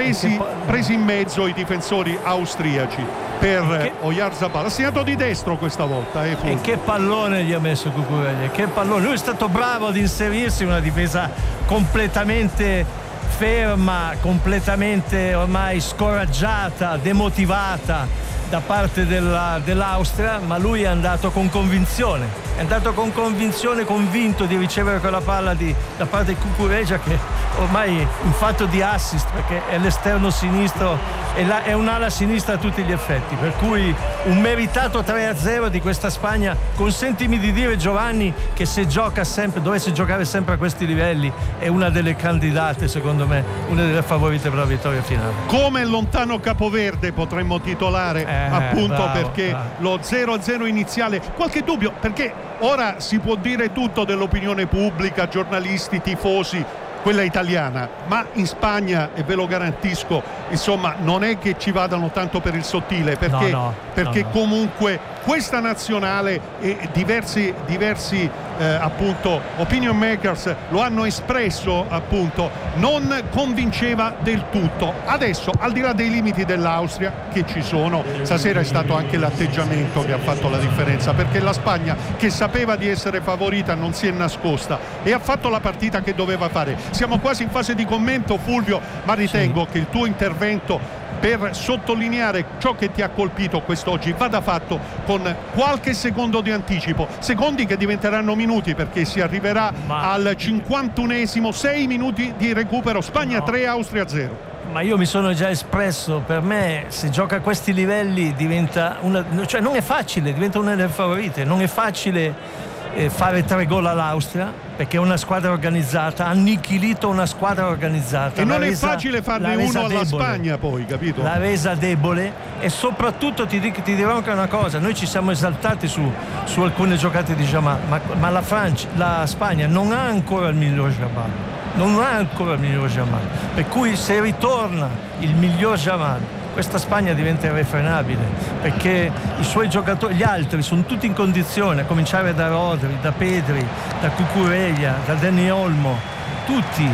presi in mezzo i difensori austriaci per Oyarzabal. Ha segnato di destro questa volta. E che pallone gli ha messo Cucurella, che pallone! Lui è stato bravo ad inserirsi in una difesa completamente ferma, completamente ormai scoraggiata, demotivata da parte dell'Austria, ma lui è andato con convinzione, convinto di ricevere quella palla da parte di Cucurella, che ormai in fatto di assist, perché è l'esterno sinistro, è un'ala sinistra a tutti gli effetti, per cui un meritato 3-0 di questa Spagna. Consentimi di dire, Giovanni, che se dovesse giocare sempre a questi livelli, è una delle candidate, secondo me, una delle favorite per la vittoria finale. Come lontano Capoverde potremmo titolare, appunto, perché lo 0-0 iniziale, qualche dubbio, perché ora si può dire tutto dell'opinione pubblica, giornalisti, tifosi, quella italiana, ma in Spagna, e ve lo garantisco, insomma, non è che ci vadano tanto per il sottile, perché comunque questa nazionale e diversi appunto opinion makers lo hanno espresso, appunto, non convinceva del tutto. Adesso, al di là dei limiti dell'Austria che ci sono, stasera è stato anche l'atteggiamento che ha fatto la differenza, perché la Spagna, che sapeva di essere favorita, non si è nascosta e ha fatto la partita che doveva fare. Siamo quasi in fase di commento, Fulvio, ma ritengo che il tuo intervento, per sottolineare ciò che ti ha colpito quest'oggi, vada fatto con qualche secondo di anticipo, secondi che diventeranno minuti, perché si arriverà al 51esimo, 6 minuti di recupero. Spagna 3, Austria 0. Ma io mi sono già espresso, per me se gioca a questi livelli diventa non è facile, diventa una delle favorite. Non è facile fare 3 gol all'Austria, perché è una squadra organizzata, ha annichilito una squadra organizzata, e non è facile farne uno alla debole. Spagna, poi, capito? L'ha resa debole, e soprattutto ti dirò anche una cosa: noi ci siamo esaltati su alcune giocate di Jamal, ma la Spagna non ha ancora il miglior Jamal, per cui se ritorna il miglior Jamal, questa Spagna diventa irrefrenabile, perché i suoi giocatori, gli altri, sono tutti in condizione, a cominciare da Rodri, da Pedri, da Cucurella, da Dani Olmo, tutti,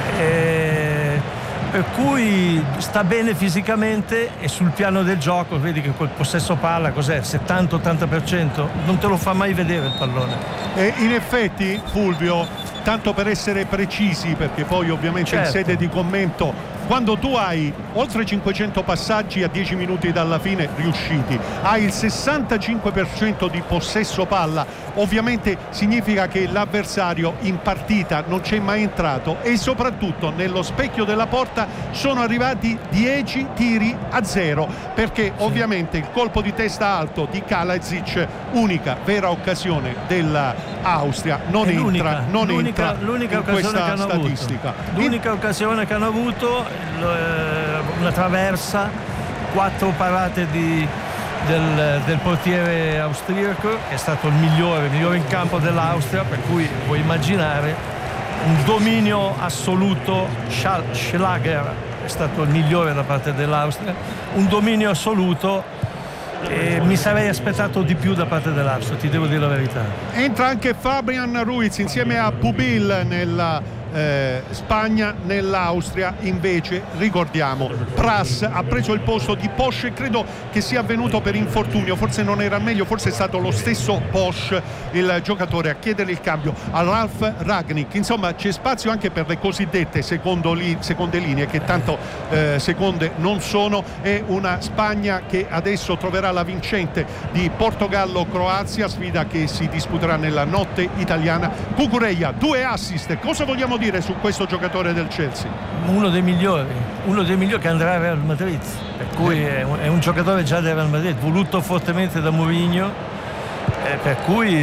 per cui sta bene fisicamente, e sul piano del gioco vedi che quel possesso palla cos'è? 70-80%, non te lo fa mai vedere il pallone. E in effetti, Fulvio, tanto per essere precisi, perché poi ovviamente in sede di commento, quando tu hai oltre 500 passaggi a 10 minuti dalla fine riusciti, hai il 65% di possesso palla, ovviamente significa che l'avversario in partita non c'è mai entrato, e soprattutto nello specchio della porta sono arrivati 10 tiri a 0, perché ovviamente il colpo di testa alto di Kalajic, unica vera occasione dell'Austria, non entra l'unica in questa statistica. L'unica occasione che hanno avuto, una traversa, 4 parate del portiere austriaco, che è stato il migliore in campo dell'Austria, per cui puoi immaginare un dominio assoluto. Schlager è stato il migliore da parte dell'Austria, un dominio assoluto, e mi sarei aspettato di più da parte dell'Austria, ti devo dire la verità. Entra anche Fabian Ruiz insieme a Pubil nella Spagna. Nell'Austria invece, ricordiamo, Pras ha preso il posto di Posch, e credo che sia avvenuto per infortunio, forse non era meglio, forse è stato lo stesso Posch il giocatore a chiedere il cambio a Ralf Rangnick. Insomma, c'è spazio anche per le cosiddette seconde linee, che tanto seconde non sono. È una Spagna che adesso troverà la vincente di Portogallo-Croazia, sfida che si disputerà nella notte italiana. Cucurella, 2 assist, cosa vogliamo dire su questo giocatore del Chelsea? Uno dei migliori che andrà al Real Madrid, per cui è un giocatore già del Real Madrid, voluto fortemente da Mourinho, per cui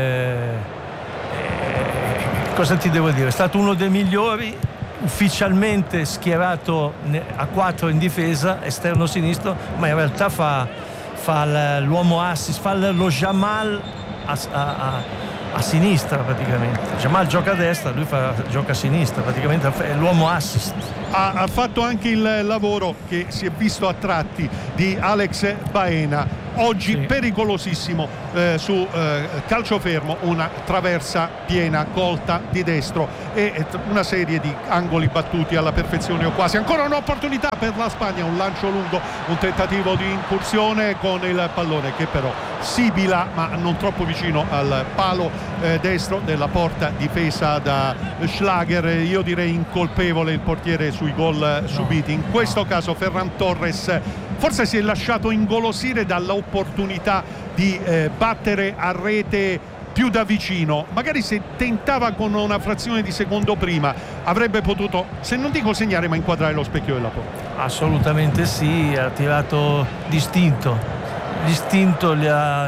cosa ti devo dire? È stato uno dei migliori, ufficialmente schierato a 4 in difesa, esterno sinistro, ma in realtà fa l'uomo assist, fa lo Jamal a sinistra praticamente. Jamal gioca a destra, lui gioca a sinistra, praticamente è l'uomo assist. Ha fatto anche il lavoro che si è visto a tratti di Alex Baena. oggi pericolosissimo su calcio fermo, una traversa piena colta di destro e una serie di angoli battuti alla perfezione o quasi. Ancora un'opportunità per la Spagna, un lancio lungo, un tentativo di incursione con il pallone che però sibila ma non troppo vicino al palo destro della porta difesa da Schlager. Io direi incolpevole il portiere sui gol subiti. In questo caso Ferran Torres forse si è lasciato ingolosire dall'opportunità di battere a rete più da vicino. Magari se tentava con una frazione di secondo prima avrebbe potuto, se non dico segnare, ma inquadrare lo specchio della porta. Assolutamente sì, ha tirato distinto, il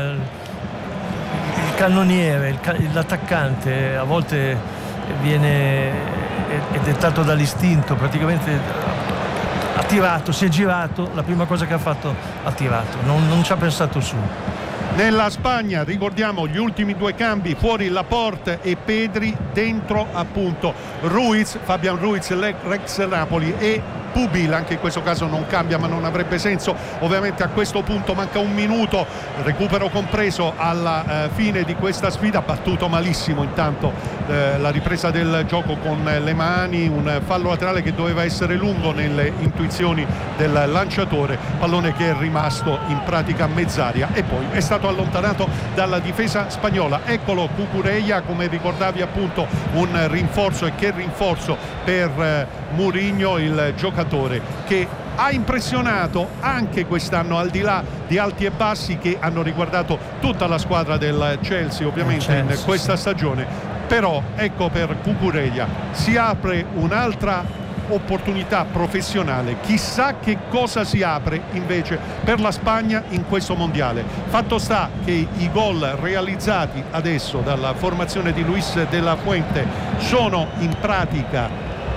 cannoniere, l'attaccante a volte è dettato dall'istinto, praticamente ha tirato, si è girato, la prima cosa che ha fatto ha tirato, non ci ha pensato su. Nella Spagna ricordiamo gli ultimi due cambi, fuori Laporte e Pedri, dentro appunto Fabian Ruiz, l'ex Napoli, e Pubil. Anche in questo caso non cambia, ma non avrebbe senso. Ovviamente a questo punto manca un minuto, recupero compreso alla fine di questa sfida. Battuto malissimo intanto la ripresa del gioco con le mani, un fallo laterale che doveva essere lungo nelle intuizioni del lanciatore, pallone che è rimasto in pratica a mezz'aria e poi è stato allontanato dalla difesa spagnola. Eccolo Cucurella, come ricordavi appunto, un rinforzo, e che rinforzo per Mourinho, il giocatore che ha impressionato anche quest'anno, al di là di alti e bassi che hanno riguardato tutta la squadra del Chelsea ovviamente in questa stagione. Però ecco, per Cucurella si apre un'altra opportunità professionale, chissà che cosa si apre invece per la Spagna in questo mondiale. Fatto sta che i gol realizzati adesso dalla formazione di Luis de la Fuente sono in pratica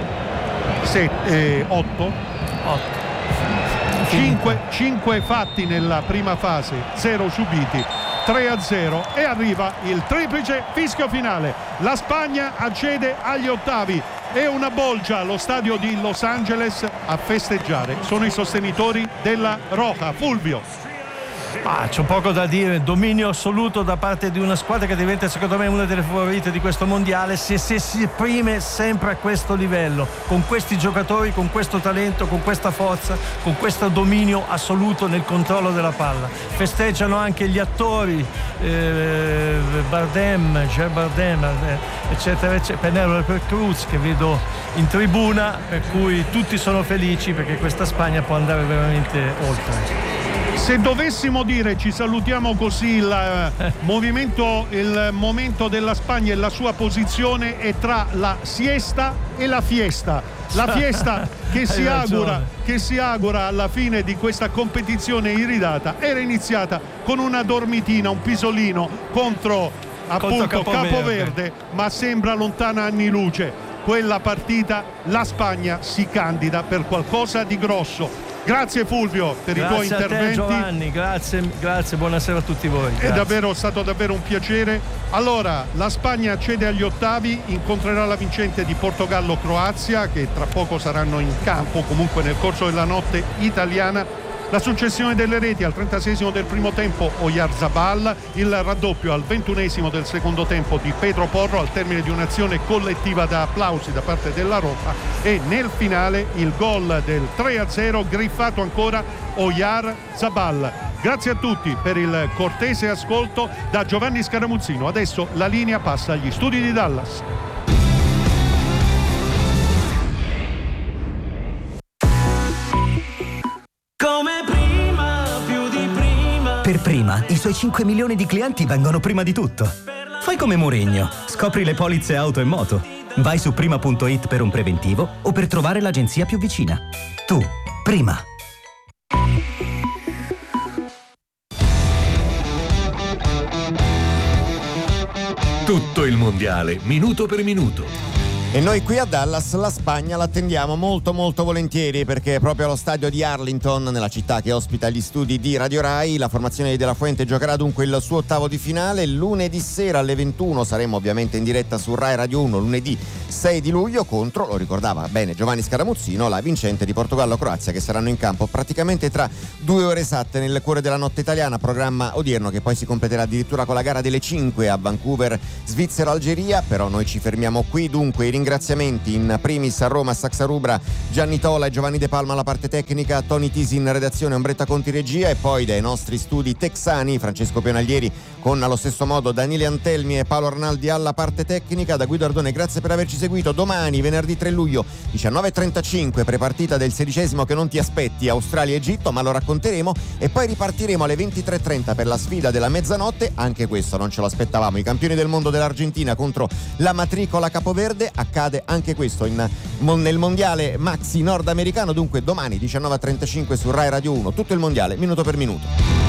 8, 5 fatti nella prima fase, 0 subiti, 3-0, e arriva il triplice fischio finale. La Spagna accede agli ottavi e una bolgia allo stadio di Los Angeles a festeggiare. Sono i sostenitori della Roja. Fulvio. C'è poco da dire, dominio assoluto da parte di una squadra che diventa secondo me una delle favorite di questo mondiale, se si esprime sempre a questo livello, con questi giocatori, con questo talento, con questa forza, con questo dominio assoluto nel controllo della palla. Festeggiano anche gli attori, Bardem, eccetera, Penélope Cruz, che vedo in tribuna, per cui tutti sono felici perché questa Spagna può andare veramente oltre. Se dovessimo dire ci salutiamo così, il momento della Spagna e la sua posizione è tra la siesta e la fiesta. La fiesta che si augura alla fine di questa competizione iridata era iniziata con una dormitina, un pisolino contro appunto Capoverde, ma sembra lontana anni luce. Quella partita la Spagna si candida per qualcosa di grosso. Grazie Fulvio per i tuoi interventi. Grazie a te Giovanni, grazie, buonasera a tutti voi. È stato davvero un piacere. Allora, la Spagna accede agli ottavi, incontrerà la vincente di Portogallo-Croazia, che tra poco saranno in campo comunque nel corso della notte italiana. La successione delle reti al 36esimo del primo tempo Oyarzabal, il raddoppio al 21esimo del secondo tempo di Pedro Porro al termine di un'azione collettiva da applausi da parte della Roma, e nel finale il gol del 3-0 griffato ancora Oyarzabal. Grazie a tutti per il cortese ascolto da Giovanni Scaramuzzino. Adesso la linea passa agli studi di Dallas. Per Prima, i suoi 5 milioni di clienti vengono prima di tutto. Fai come Mourinho, scopri le polizze auto e moto. Vai su prima.it per un preventivo o per trovare l'agenzia più vicina. Tu, Prima. Tutto il mondiale, minuto per minuto. E noi qui a Dallas la Spagna l'attendiamo molto molto volentieri, perché proprio allo stadio di Arlington, nella città che ospita gli studi di Radio Rai, la formazione di De La Fuente giocherà dunque il suo ottavo di finale. Lunedì sera alle 21 saremo ovviamente in diretta su Rai Radio 1, lunedì 6 di luglio, contro, lo ricordava bene Giovanni Scaramuzzino, la vincente di Portogallo-Croazia, che saranno in campo praticamente tra 2 ore esatte nel cuore della notte italiana, programma odierno che poi si completerà addirittura con la gara delle 5 a Vancouver, Svizzera-Algeria. Però noi ci fermiamo qui, dunque i ringraziamenti in primis a Roma, Saxa Rubra, Gianni Tola e Giovanni De Palma alla parte tecnica, Tony Tisi in redazione, Ombretta Conti regia, e poi dai nostri studi texani Francesco Pionaglieri con allo stesso modo Daniele Antelmi e Paolo Arnaldi alla parte tecnica. Da Guido Ardone grazie per averci seguito. Domani venerdì 3 luglio 19.35 prepartita del 16° che non ti aspetti, Australia-Egitto, ma lo racconteremo, e poi ripartiremo alle 23.30 per la sfida della mezzanotte. Anche questo non ce lo aspettavamo, i campioni del mondo dell'Argentina contro la matricola capoverde. Accade anche questo nel mondiale maxi nordamericano. Dunque domani 19.35 su Rai Radio 1 tutto il mondiale minuto per minuto.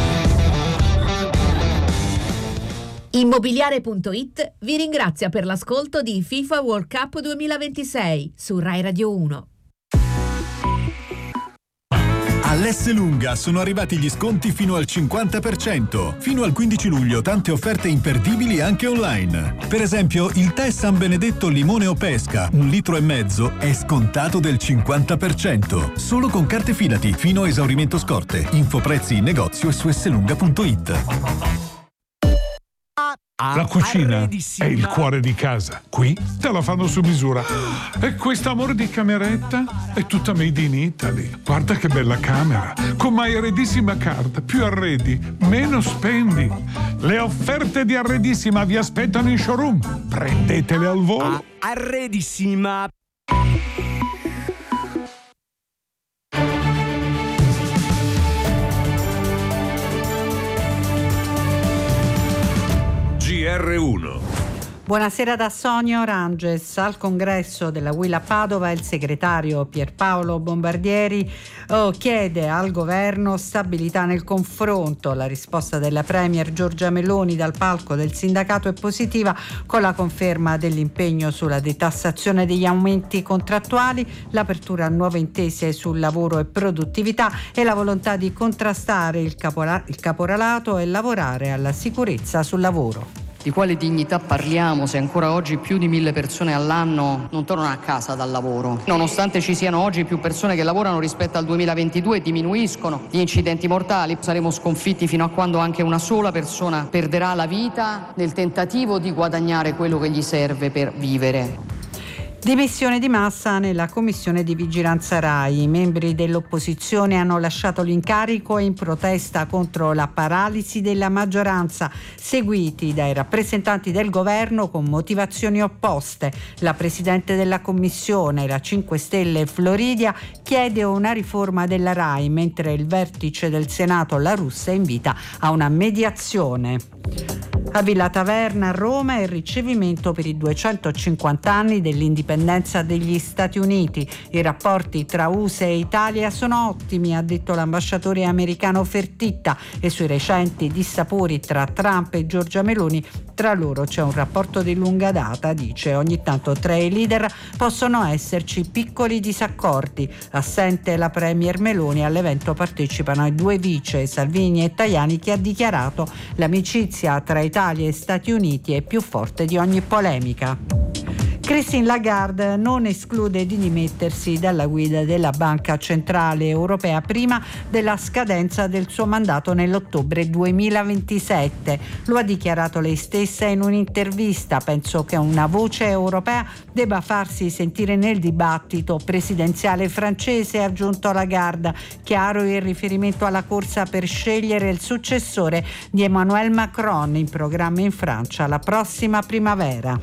Immobiliare.it vi ringrazia per l'ascolto di FIFA World Cup 2026 su Rai Radio 1. All'Esselunga sono arrivati gli sconti fino al 50%. Fino al 15 luglio tante offerte imperdibili anche online. Per esempio, il tè San Benedetto limone o pesca, 1,5 litri, è scontato del 50%. Solo con carte Fidati, fino a esaurimento scorte. Info prezzi in negozio e su esselunga.it. La cucina è il cuore di casa. Qui te la fanno su misura. E questo amore di cameretta è tutta made in Italy. Guarda che bella camera. Con My Arredissima Card. Più arredi, meno spendi. Le offerte di Arredissima vi aspettano in showroom. Prendetele al volo. Arredissima. GR1. Buonasera da Sonia Oranges. Al congresso della UIL a Padova il segretario Pierpaolo Bombardieri chiede al governo stabilità nel confronto. La risposta della premier Giorgia Meloni dal palco del sindacato è positiva, con la conferma dell'impegno sulla detassazione degli aumenti contrattuali, l'apertura a nuove intese sul lavoro e produttività e la volontà di contrastare il caporalato e lavorare alla sicurezza sul lavoro. Di quale dignità parliamo se ancora oggi più di 1.000 persone all'anno non tornano a casa dal lavoro? Nonostante ci siano oggi più persone che lavorano rispetto al 2022, diminuiscono gli incidenti mortali. Saremo sconfitti fino a quando anche una sola persona perderà la vita nel tentativo di guadagnare quello che gli serve per vivere. Dimissione di massa nella commissione di vigilanza Rai. I membri dell'opposizione hanno lasciato l'incarico in protesta contro la paralisi della maggioranza, seguiti dai rappresentanti del governo con motivazioni opposte. La presidente della commissione, la 5 Stelle Floridia, chiede una riforma della Rai, mentre il vertice del Senato La Russa invita a una mediazione. A Villa Taverna a Roma il ricevimento per i 250 anni dell'indipendenza degli Stati Uniti. I rapporti tra USA e Italia sono ottimi, ha detto l'ambasciatore americano Fertitta, e sui recenti dissapori tra Trump e Giorgia Meloni tra loro c'è un rapporto di lunga data, dice. Ogni tanto tra i leader possono esserci piccoli disaccordi. Assente la premier Meloni, all'evento partecipano i 2 vice Salvini e Tajani, che ha dichiarato l'amicizia tra Italia e Stati Uniti è più forte di ogni polemica. Christine Lagarde non esclude di dimettersi dalla guida della Banca Centrale Europea prima della scadenza del suo mandato nell'ottobre 2027. Lo ha dichiarato lei stessa in un'intervista. Penso che una voce europea debba farsi sentire nel dibattito presidenziale francese, ha aggiunto Lagarde. Chiaro il riferimento alla corsa per scegliere il successore di Emmanuel Macron, in programma in Francia la prossima primavera.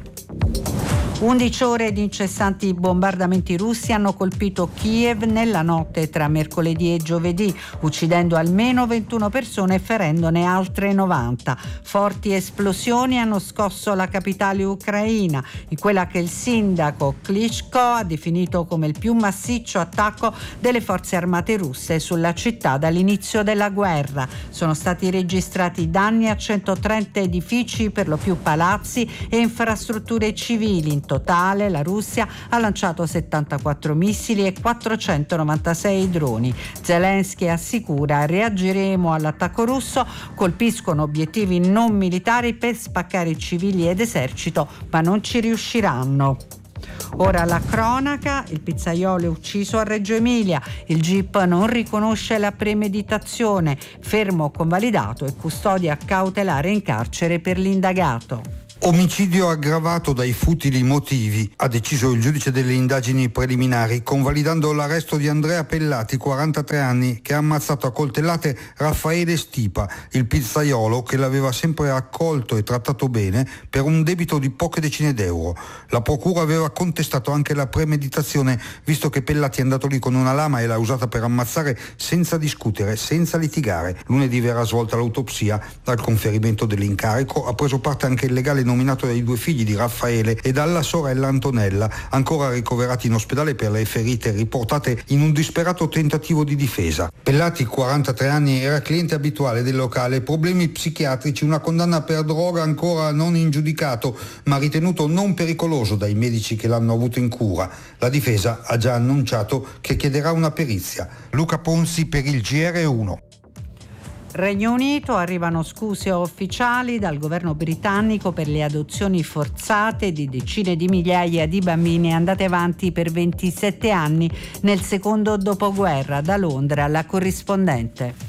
11 ore di incessanti bombardamenti russi hanno colpito Kiev nella notte tra mercoledì e giovedì, uccidendo almeno 21 persone e ferendone altre 90. Forti esplosioni hanno scosso la capitale ucraina, in quella che il sindaco Klitschko ha definito come il più massiccio attacco delle forze armate russe sulla città dall'inizio della guerra. Sono stati registrati danni a 130 edifici, per lo più palazzi e infrastrutture civili, In totale la Russia ha lanciato 74 missili e 496 droni. Zelensky assicura: reagiremo all'attacco russo, colpiscono obiettivi non militari per spaccare civili ed esercito, ma non ci riusciranno. Ora la cronaca: il pizzaiolo è ucciso a Reggio Emilia, il GIP non riconosce la premeditazione, fermo convalidato e custodia cautelare in carcere per l'indagato. Omicidio aggravato dai futili motivi, ha deciso il giudice delle indagini preliminari, convalidando l'arresto di Andrea Pellati, 43 anni, che ha ammazzato a coltellate Raffaele Stipa, il pizzaiolo che l'aveva sempre accolto e trattato bene per un debito di poche decine d'euro. La procura aveva contestato anche la premeditazione, visto che Pellati è andato lì con una lama e l'ha usata per ammazzare senza discutere, senza litigare. Lunedì verrà svolta l'autopsia. Dal conferimento dell'incarico ha preso parte anche il legale nominato dai due figli di Raffaele e dalla sorella Antonella, ancora ricoverati in ospedale per le ferite riportate in un disperato tentativo di difesa. Pellati, 43 anni, era cliente abituale del locale, problemi psichiatrici, una condanna per droga ancora non in giudicato, ma ritenuto non pericoloso dai medici che l'hanno avuto in cura. La difesa ha già annunciato che chiederà una perizia. Luca Ponzi per il GR1. Regno Unito, arrivano scuse ufficiali dal governo britannico per le adozioni forzate di decine di migliaia di bambini andate avanti per 27 anni nel secondo dopoguerra. Da Londra la corrispondente.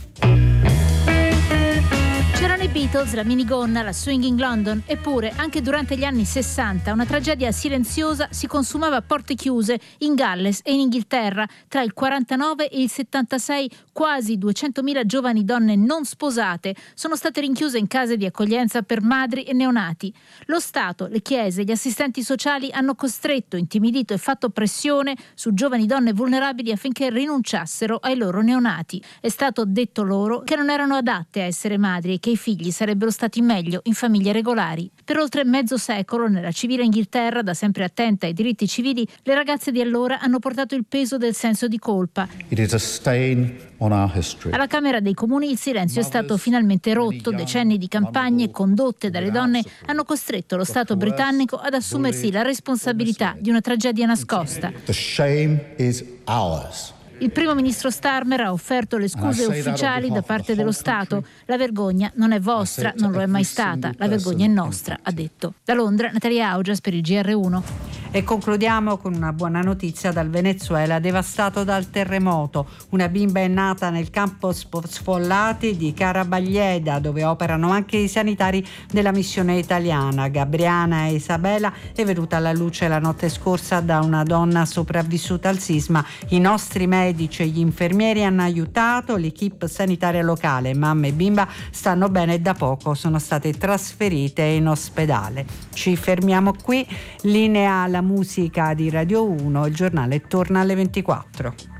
C'erano i Beatles, la minigonna, la Swinging London, eppure anche durante gli anni 60 una tragedia silenziosa si consumava a porte chiuse in Galles e in Inghilterra. Tra il 49 e il 76 quasi 200.000 giovani donne non sposate sono state rinchiuse in case di accoglienza per madri e neonati. Lo Stato, le chiese, gli assistenti sociali hanno costretto, intimidito e fatto pressione su giovani donne vulnerabili affinché rinunciassero ai loro neonati. È stato detto loro che non erano adatte a essere madri e che i figli sarebbero stati meglio in famiglie regolari. Per oltre mezzo secolo, nella civile Inghilterra, da sempre attenta ai diritti civili, le ragazze di allora hanno portato il peso del senso di colpa. It is a stain on our history. Alla Camera dei Comuni il silenzio è stato finalmente rotto. Decenni di campagne condotte dalle donne hanno costretto lo Stato britannico ad assumersi la responsabilità di una tragedia nascosta. The shame is ours. Il primo ministro Starmer ha offerto le scuse ufficiali da parte dello Stato. La vergogna non è vostra, non lo è mai stata. La vergogna è nostra, ha detto. Da Londra, Natalia Augias per il GR1. E concludiamo con una buona notizia dal Venezuela, devastato dal terremoto. Una bimba è nata nel campo sfollati di Carabaglieda, dove operano anche i sanitari della missione italiana. Gabriana Isabella è venuta alla luce la notte scorsa da una donna sopravvissuta al sisma. I nostri medici e gli infermieri hanno aiutato l'equipe sanitaria locale. Mamma e bimba stanno bene e da poco sono state trasferite in ospedale. Ci fermiamo qui. Linea alla musica di Radio 1, il giornale torna alle 24.